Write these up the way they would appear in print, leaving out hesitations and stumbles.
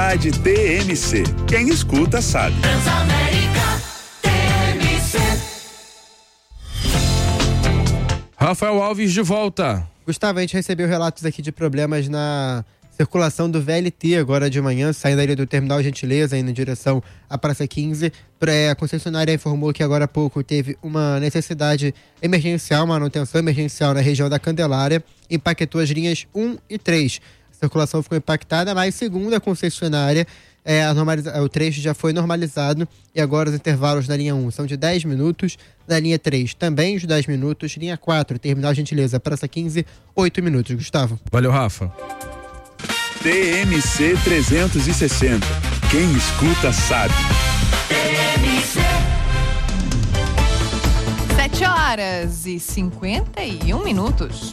Transamérica TMC. Quem escuta sabe. Transamérica TMC. Rafael Alves de volta. Gustavo, a gente recebeu relatos aqui de problemas na circulação do VLT agora de manhã, saindo ali do Terminal Gentileza, indo em direção à Praça 15. A concessionária informou que agora há pouco teve uma necessidade emergencial, uma manutenção emergencial na região da Candelária, impactou as linhas 1 e 3. A circulação ficou impactada, mas segundo a concessionária, o trecho já foi normalizado e agora os intervalos na linha 1 são de 10 minutos, na linha 3 também de 10 minutos, linha 4, Terminal Gentileza, Praça 15, 8 minutos. Gustavo. Valeu, Rafa. TMC 360. Quem escuta sabe. TMC. 7h51.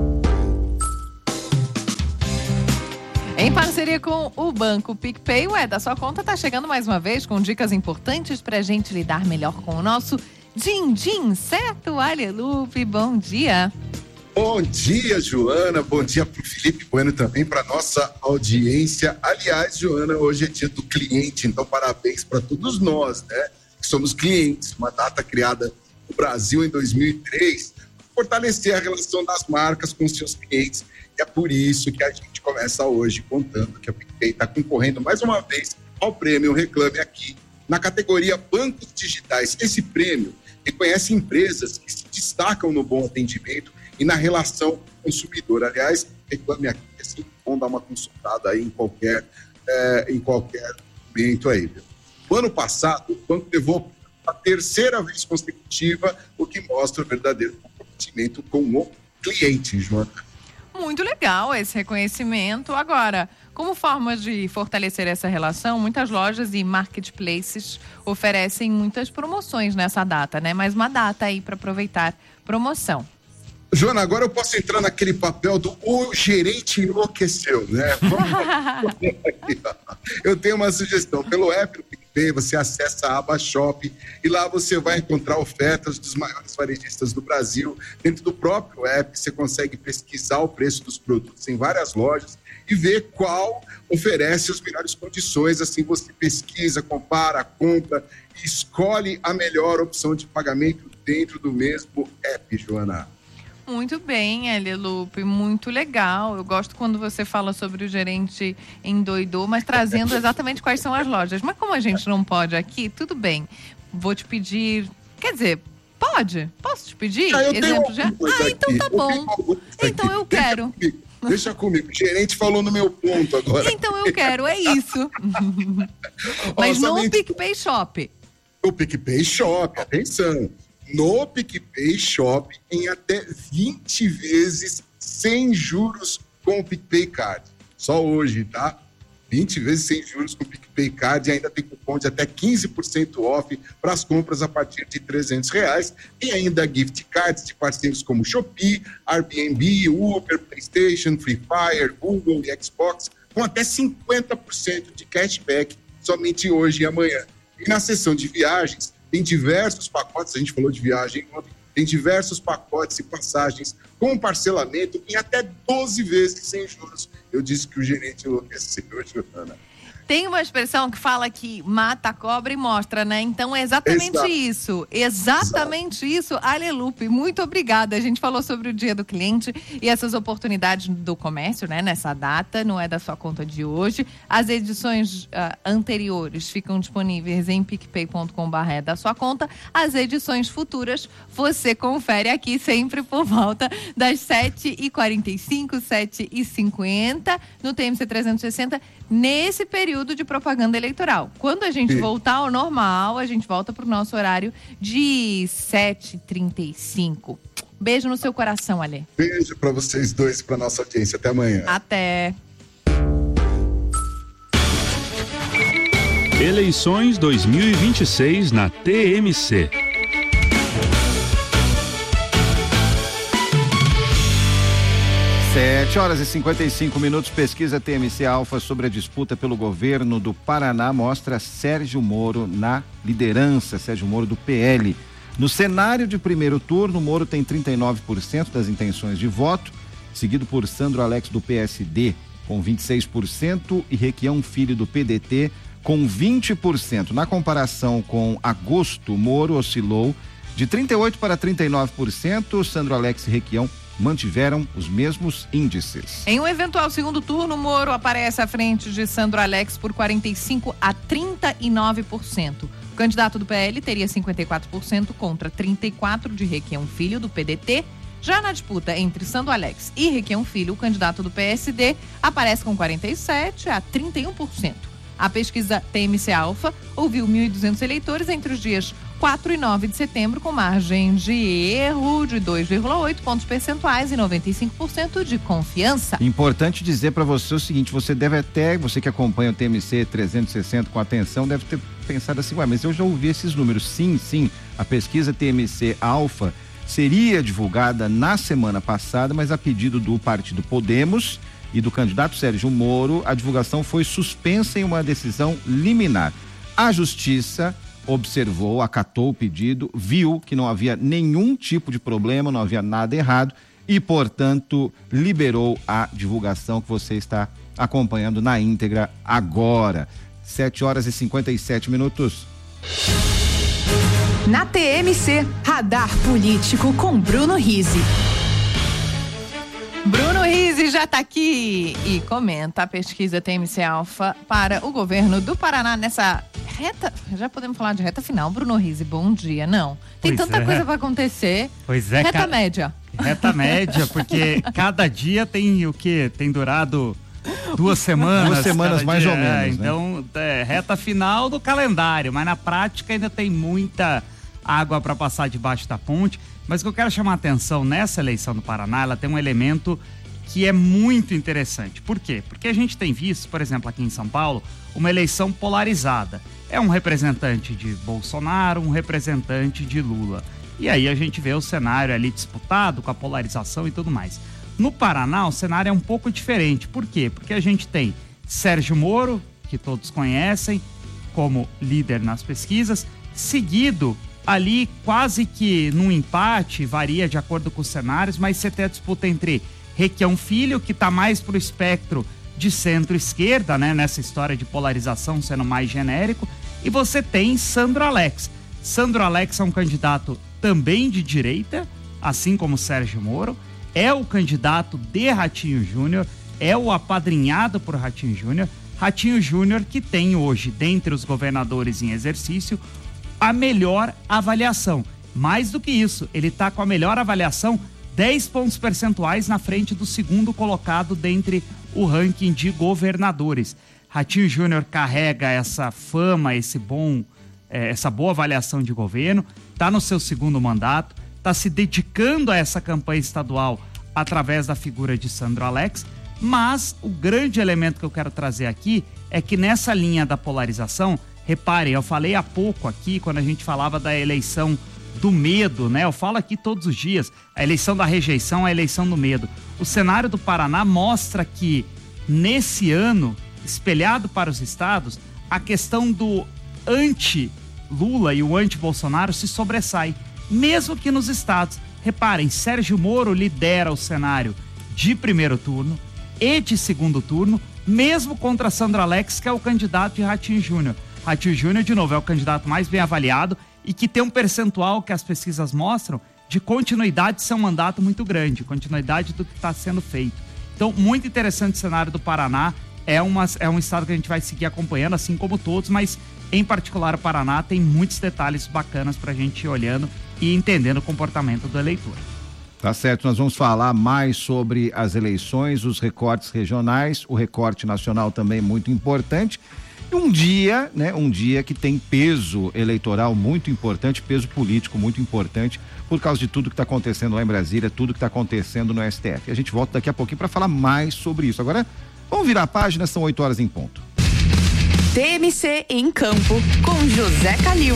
Em parceria com o Banco PicPay, da sua conta tá chegando mais uma vez com dicas importantes pra gente lidar melhor com o nosso din-din, certo? Alelupe, bom dia. Bom dia, Joana. Bom dia pro Felipe Bueno também, para nossa audiência. Aliás, Joana, hoje é dia do cliente, então parabéns para todos nós, né? Que somos clientes. Uma data criada no Brasil em 2003, fortalecer a relação das marcas com seus clientes. E é por isso que a gente começa hoje contando que a PicPay está concorrendo mais uma vez ao prêmio Reclame Aqui, na categoria Bancos Digitais. Esse prêmio reconhece empresas que se destacam no bom atendimento e na relação consumidor. Aliás, Reclame Aqui, é sempre bom dar uma consultada aí em qualquer momento aí. No ano passado, o banco levou a terceira vez consecutiva, o que mostra o verdadeiro comprometimento com o cliente, Joana. Muito legal esse reconhecimento. Agora, como forma de fortalecer essa relação, muitas lojas e marketplaces oferecem muitas promoções nessa data, né? Mais uma data aí para aproveitar promoção. Joana, agora eu posso entrar naquele papel do o gerente enlouqueceu, né? Eu tenho uma sugestão. Pelo app do PicPay, você acessa a aba Shop e lá você vai encontrar ofertas dos maiores varejistas do Brasil. Dentro do próprio app, você consegue pesquisar o preço dos produtos em várias lojas e ver qual oferece as melhores condições. Assim você pesquisa, compara, compra e escolhe a melhor opção de pagamento dentro do mesmo app, Joana. Muito bem, Lupe, muito legal. Eu gosto quando você fala sobre o gerente endoidou, mas trazendo exatamente quais são as lojas. Mas como a gente não pode aqui, tudo bem. Vou te pedir, quer dizer, pode? Posso te pedir? Exemplo já? Então tá bom. Então eu quero. Deixa comigo. O gerente falou no meu ponto agora. Então eu quero, é isso. Mas no PicPay Shop. O PicPay Shop, atenção. No PicPay Shop, em até 20 vezes sem juros com o PicPay Card. Só hoje, tá? 20 vezes sem juros com o PicPay Card e ainda tem cupom de até 15% off para as compras a partir de R$300. E ainda gift cards de parceiros como Shopee, Airbnb, Uber, PlayStation, Free Fire, Google e Xbox, com até 50% de cashback somente hoje e amanhã. E na seção de viagens, tem diversos pacotes, a gente falou de viagem ontem, tem diversos pacotes e passagens com parcelamento em até 12 vezes sem juros. Eu disse que o gerente enlouqueceu, Joana. Tem uma expressão que fala que mata a cobra e mostra, né? Então é exatamente isso. Exatamente isso. Alelupe, muito obrigada. A gente falou sobre o Dia do Cliente e essas oportunidades do comércio, né? Nessa data, não é da sua conta de hoje. As edições anteriores ficam disponíveis em picpay.com.br da sua conta. As edições futuras você confere aqui sempre por volta das 7h45, 7h50 no TMC 360, nesse período de propaganda eleitoral. Quando a gente voltar ao normal, a gente volta para o nosso horário de 7h35. Beijo no seu coração, Alê. Beijo para vocês dois e para nossa audiência. Até amanhã. Até. Eleições 2026 na TMC. 7h55. Pesquisa TMC Alfa sobre a disputa pelo governo do Paraná mostra Sérgio Moro na liderança. Sérgio Moro do PL. No cenário de primeiro turno, Moro tem 39% das intenções de voto, seguido por Sandro Alex do PSD. com 26%, e Requião Filho do PDT com 20%. Na comparação com agosto, Moro oscilou de 38% para 39%, Sandro Alex e Requião mantiveram os mesmos índices. Em um eventual segundo turno, Moro aparece à frente de Sandro Alex por 45% a 39%. O candidato do PL teria 54% contra 34% de Requião Filho, do PDT. Já na disputa entre Sandro Alex e Requião Filho, o candidato do PSD aparece com 47% a 31%. A pesquisa TMC Alpha ouviu 1.200 eleitores entre os dias 4 e 9 de setembro, com margem de erro de 2,8 pontos percentuais e 95% de confiança. Importante dizer para você o seguinte: você que acompanha o TMC 360 com atenção, deve ter pensado assim, mas eu já ouvi esses números. Sim, a pesquisa TMC Alpha seria divulgada na semana passada, mas a pedido do partido Podemos e do candidato Sérgio Moro, a divulgação foi suspensa em uma decisão liminar. A Justiça observou, acatou o pedido, viu que não havia nenhum tipo de problema, não havia nada errado e, portanto, liberou a divulgação que você está acompanhando na íntegra agora. 7h57. Na TMC, Radar Político com Bruno Rizzi. Bruno Rizzi já está aqui e comenta a pesquisa TMC Alpha para o governo do Paraná nessa reta, já podemos falar de reta final. Bruno Rizzi, bom dia. Não, tem tanta coisa para acontecer. Pois é. Reta média. Reta média, porque cada dia tem o quê? Tem durado 2 semanas. 2 semanas mais ou menos, né? Então, reta final do calendário, mas na prática ainda tem muita água para passar debaixo da ponte. Mas o que eu quero chamar a atenção nessa eleição do Paraná, ela tem um elemento que é muito interessante. Por quê? Porque a gente tem visto, por exemplo, aqui em São Paulo, uma eleição polarizada. É um representante de Bolsonaro, um representante de Lula. E aí a gente vê o cenário ali disputado com a polarização e tudo mais. No Paraná, o cenário é um pouco diferente. Por quê? Porque a gente tem Sérgio Moro, que todos conhecem, como líder nas pesquisas, seguido ali quase que num empate, varia de acordo com os cenários, mas você tem a disputa entre Requião Filho, que está mais para o espectro de centro-esquerda, né, nessa história de polarização sendo mais genérico, e você tem Sandro Alex. Sandro Alex é um candidato também de direita, assim como Sérgio Moro, é o candidato de Ratinho Júnior, é o apadrinhado por Ratinho Júnior. Ratinho Júnior que tem hoje, dentre os governadores em exercício, a melhor avaliação. Mais do que isso, ele está com a melhor avaliação 10 pontos percentuais na frente do segundo colocado dentre o ranking de governadores. Ratinho Júnior carrega essa fama, essa boa avaliação de governo, está no seu segundo mandato, está se dedicando a essa campanha estadual através da figura de Sandro Alex, mas o grande elemento que eu quero trazer aqui é que nessa linha da polarização, reparem, eu falei há pouco aqui, quando a gente falava da eleição do medo, né? Eu falo aqui todos os dias, a eleição da rejeição, a eleição do medo. O cenário do Paraná mostra que, nesse ano, espelhado para os estados, a questão do anti-Lula e o anti-Bolsonaro se sobressai, mesmo que nos estados. Reparem, Sérgio Moro lidera o cenário de primeiro turno e de segundo turno, mesmo contra Sandro Alex, que é o candidato de Ratinho Júnior. Ratinho Júnior, de novo, é o candidato mais bem avaliado e que tem um percentual que as pesquisas mostram de continuidade de seu mandato muito grande, continuidade do que está sendo feito. Então, muito interessante o cenário do Paraná, é um estado que a gente vai seguir acompanhando, assim como todos, mas em particular o Paraná tem muitos detalhes bacanas para a gente ir olhando e entendendo o comportamento do eleitor. Tá certo, nós vamos falar mais sobre as eleições, os recortes regionais, o recorte nacional também muito importante. Um dia que tem peso eleitoral muito importante, peso político muito importante, por causa de tudo que está acontecendo lá em Brasília, tudo que está acontecendo no STF. A gente volta daqui a pouquinho para falar mais sobre isso. Agora, vamos virar a página, são 8h em ponto. TMC em Campo, com José Calil.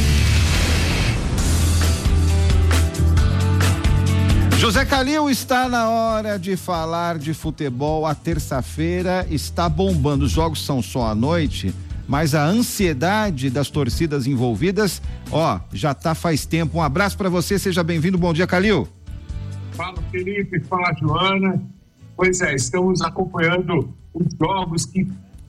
José Calil, está na hora de falar de futebol. A terça-feira está bombando. Os jogos são só à noite, mas a ansiedade das torcidas envolvidas, já tá faz tempo. Um abraço para você, seja bem-vindo. Bom dia, Calil. Fala, Felipe, fala, Joana. Pois é, estamos acompanhando os jogos que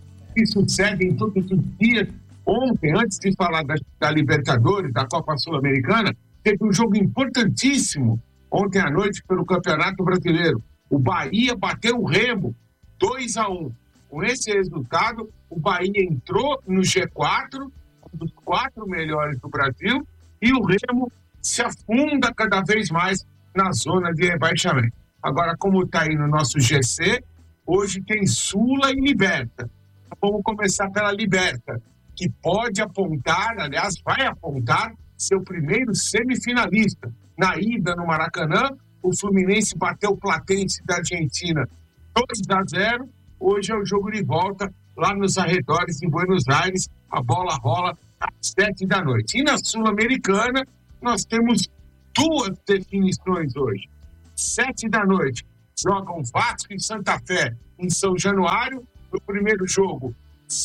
sucedem todos os dias. Ontem, antes de falar da Libertadores, da Copa Sul-Americana, teve um jogo importantíssimo ontem à noite pelo Campeonato Brasileiro. O Bahia bateu o Remo 2-1. Com esse resultado, o Bahia entrou no G4, um dos 4 melhores do Brasil, e o Remo se afunda cada vez mais na zona de rebaixamento. Agora, como está aí no nosso GC, hoje tem Sula e Liberta. Vamos começar pela Liberta, que pode apontar, aliás, vai apontar seu primeiro semifinalista. Na ida no Maracanã, o Fluminense bateu o Platense da Argentina 2-0. Hoje é o jogo de volta lá nos arredores de Buenos Aires. A bola rola às 7 da noite. E na Sul-Americana, nós temos 2 definições hoje. 7 da noite, jogam Vasco e Santa Fé em São Januário. No primeiro jogo,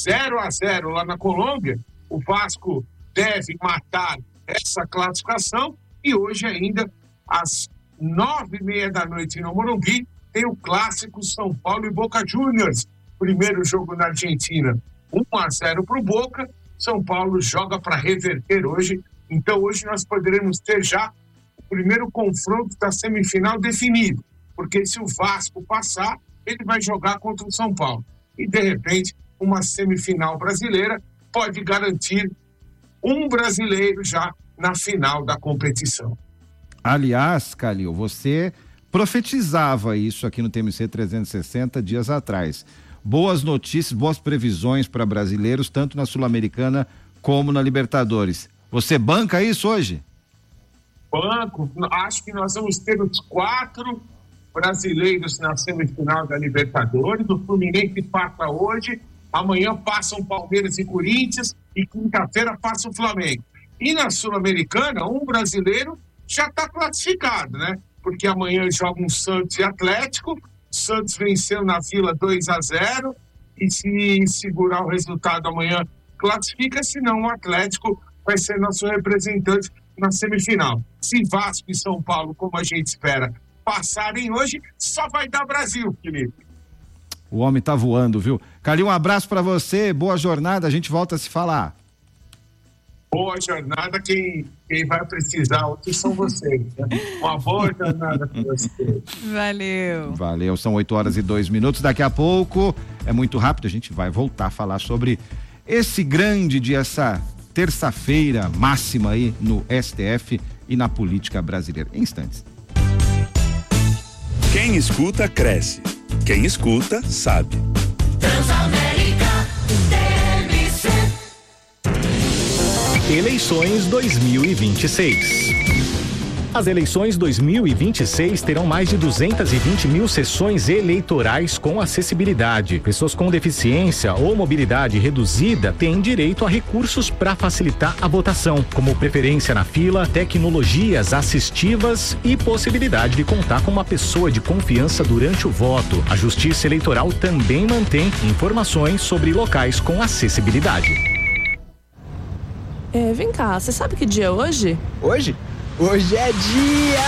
0-0 lá na Colômbia. O Vasco deve matar essa classificação. E hoje ainda, às 9h30 da noite no Morumbi, tem o clássico São Paulo e Boca Juniors. Primeiro jogo na Argentina, 1-0 para o Boca. São Paulo joga para reverter hoje. Então hoje nós poderemos ter já o primeiro confronto da semifinal definido. Porque se o Vasco passar, ele vai jogar contra o São Paulo. E de repente, uma semifinal brasileira pode garantir um brasileiro já na final da competição. Aliás, Calil, você profetizava isso aqui no TMC 360 dias atrás. Boas notícias, boas previsões para brasileiros, tanto na Sul-Americana como na Libertadores. Você banca isso hoje? Banco, acho que nós vamos ter os 4 brasileiros na semifinal da Libertadores. O Fluminense passa hoje, amanhã passam Palmeiras e Corinthians e quinta-feira passa o Flamengo. E na Sul-Americana, um brasileiro já está classificado, né? Porque amanhã jogam Santos e Atlético. Santos venceu na Vila 2-0 e se segurar o resultado amanhã classifica, senão o Atlético vai ser nosso representante na semifinal. Se Vasco e São Paulo, como a gente espera, passarem hoje, só vai dar Brasil, Felipe. O homem tá voando, viu? Calil, um abraço para você, boa jornada, a gente volta a se falar. Boa jornada, quem vai precisar hoje são vocês, né? Uma boa jornada para vocês. Valeu, são 8h02. Daqui a pouco, é muito rápido, a gente vai voltar a falar sobre esse grande dia, essa terça-feira máxima aí no STF e na política brasileira. Em instantes. Quem escuta, cresce. Quem escuta, sabe. Transamérica TMC. Eleições 2026. As eleições 2026 terão mais de 220 mil sessões eleitorais com acessibilidade. Pessoas com deficiência ou mobilidade reduzida têm direito a recursos para facilitar a votação, como preferência na fila, tecnologias assistivas e possibilidade de contar com uma pessoa de confiança durante o voto. A Justiça Eleitoral também mantém informações sobre locais com acessibilidade. Vem cá, você sabe que dia é hoje? Hoje? Hoje é dia